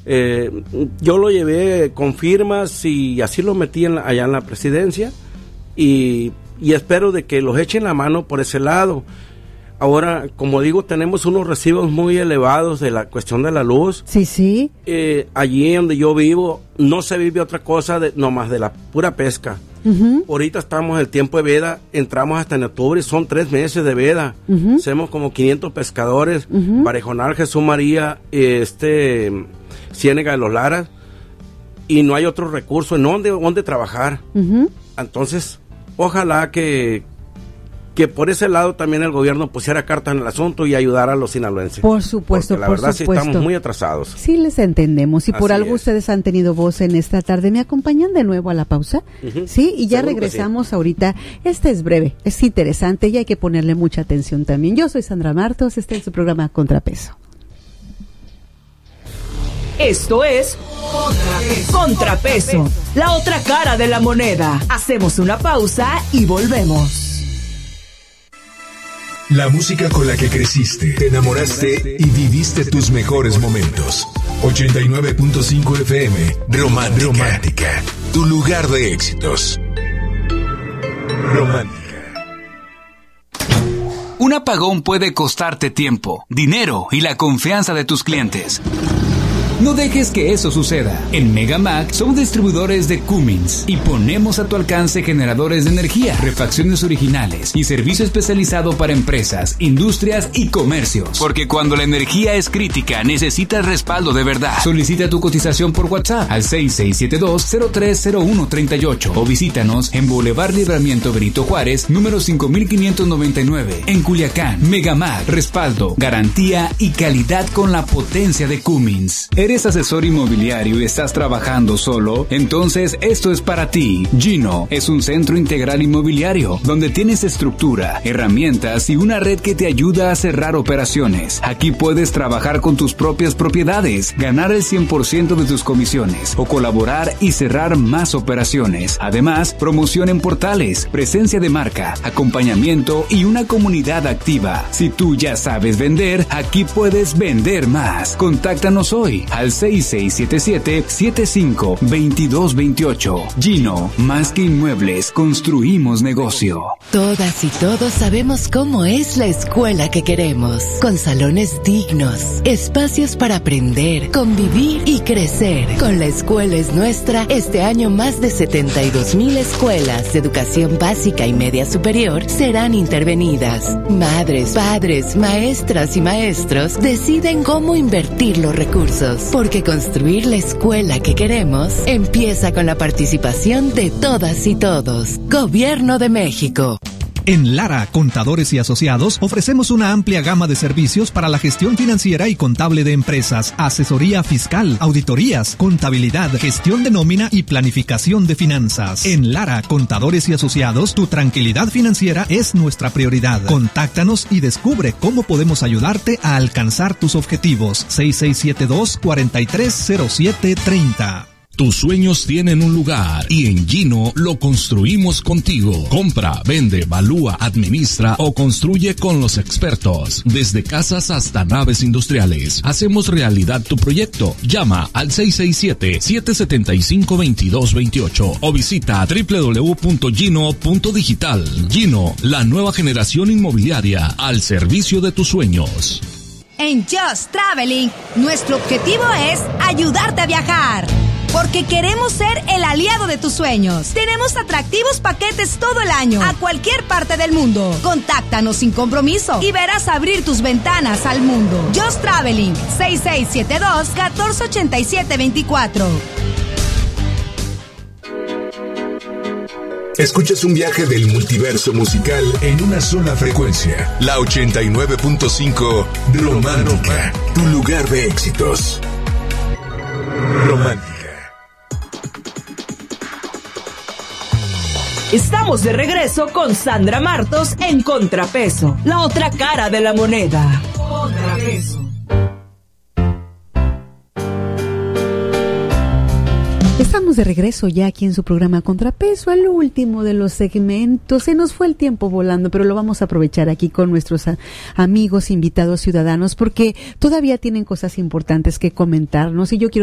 Yo lo llevé con firmas y así lo metí allá en la presidencia y espero de que los echen la mano por ese lado. Ahora, como digo, tenemos unos recibos muy elevados de la cuestión de la luz. Sí. Allí donde yo vivo no se vive otra cosa nomás de la pura pesca. Ahorita estamos en el tiempo de veda, entramos hasta en octubre, son 3 meses de veda. Hacemos como 500 pescadores, Barejonal, Jesús María, Ciénega de los Laras, y no hay otro recurso en donde trabajar. Entonces, ojalá que por ese lado también el gobierno pusiera cartas en el asunto y ayudara a los sinaloenses. Por supuesto, porque la verdad sí estamos muy atrasados. Sí, les entendemos. Y por Así algo es. ustedes han tenido voz en esta tarde. ¿Me acompañan de nuevo a la pausa? Sí, y ya Seguro regresamos ahorita. Este es breve, es interesante y hay que ponerle mucha atención también. Yo soy Sandra Martos, este es su programa Contrapeso. Esto es Contrapeso, la otra cara de la moneda. Hacemos una pausa y volvemos. La música con la que creciste, te enamoraste y viviste tus mejores momentos. 89.5 FM, Romántica, tu lugar de éxitos. Romántica. Un apagón puede costarte tiempo, dinero y la confianza de tus clientes. No dejes que eso suceda. En Megamac somos distribuidores de Cummins y ponemos a tu alcance generadores de energía, refacciones originales y servicio especializado para empresas, industrias y comercios. Porque cuando la energía es crítica, necesitas respaldo de verdad. Solicita tu cotización por WhatsApp al 6672-030138 o visítanos en Boulevard Libramiento Benito Juárez, número 5599, en Culiacán. Megamac, respaldo, garantía y calidad con la potencia de Cummins. ¿Eres asesor inmobiliario y estás trabajando solo? Entonces esto es para ti. Gino es un centro integral inmobiliario donde tienes estructura, herramientas y una red que te ayuda a cerrar operaciones. Aquí puedes trabajar con tus propias propiedades, ganar el 100% de tus comisiones o colaborar y cerrar más operaciones. Además, promoción en portales, presencia de marca, acompañamiento y una comunidad activa. Si tú ya sabes vender, aquí puedes vender más. Contáctanos hoy al 6677-752228. Gino, más que inmuebles, construimos negocio. Todas y todos sabemos cómo es la escuela que queremos, con salones dignos, espacios para aprender, convivir y crecer. Con La Escuela es Nuestra, este año más de 72,000 escuelas de educación básica y media superior serán intervenidas. Madres, padres, maestras y maestros deciden cómo invertir los recursos, porque construir la escuela que queremos empieza con la participación de todas y todos. Gobierno de México. En Lara, Contadores y Asociados, ofrecemos una amplia gama de servicios para la gestión financiera y contable de empresas, asesoría fiscal, auditorías, contabilidad, gestión de nómina y planificación de finanzas. En Lara, Contadores y Asociados, tu tranquilidad financiera es nuestra prioridad. Contáctanos y descubre cómo podemos ayudarte a alcanzar tus objetivos. 6672-430730. Tus sueños tienen un lugar y en Gino lo construimos contigo. Compra, vende, evalúa, administra o construye con los expertos. Desde casas hasta naves industriales. Hacemos realidad tu proyecto. Llama al 667-775-2228 o visita www.gino.digital. Gino, la nueva generación inmobiliaria al servicio de tus sueños. En Just Traveling, nuestro objetivo es ayudarte a viajar. Porque queremos ser el aliado de tus sueños. Tenemos atractivos paquetes todo el año, a cualquier parte del mundo. Contáctanos sin compromiso y verás abrir tus ventanas al mundo. Just Traveling, 6672-148724. Escuchas un viaje del multiverso musical en una sola frecuencia. La 89.5 Romántica, tu lugar de éxitos. Romántica. Estamos de regreso con Sandra Martos en Contrapeso, la otra cara de la moneda. Contrapeso. Estamos de regreso ya aquí en su programa Contrapeso, el último de los segmentos. Se nos fue el tiempo volando, pero lo vamos a aprovechar aquí con nuestros amigos, invitados, ciudadanos, porque todavía tienen cosas importantes que comentarnos y yo quiero